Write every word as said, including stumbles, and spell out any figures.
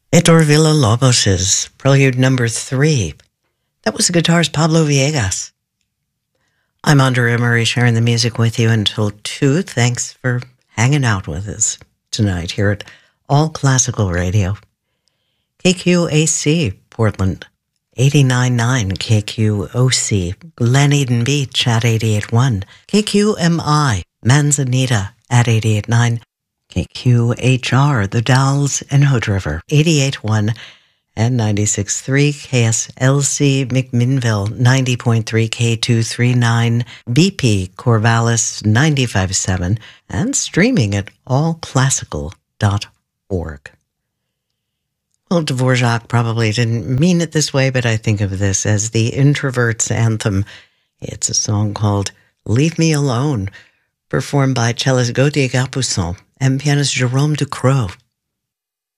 Heitor Villa-Lobos' Prelude Number Three. That was the guitarist Pablo Villegas. I'm Andrea Murray, sharing the music with you until two. Thanks for hanging out with us tonight here at All Classical Radio. K Q A C, Portland, eighty-nine point nine. K Q O C, Glen Eden Beach at eighty-eight point one. K Q M I, Manzanita at eighty-eight point nine. K Q H R, The Dalles and Hood River, eighty-eight point one. And ninety-six point three. K S L C McMinnville, ninety point three. K two thirty-nine. B P Corvallis, ninety-five point seven. And streaming at all classical dot org. Well, Dvorak probably didn't mean it this way, but I think of this as the introvert's anthem. It's a song called Leave Me Alone, performed by cellist Gauthier Capuçon and pianist Jérôme Ducrot.